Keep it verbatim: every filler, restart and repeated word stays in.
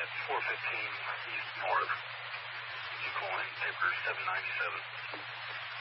at four fifteen east north. You call in paper seven ninety-seven.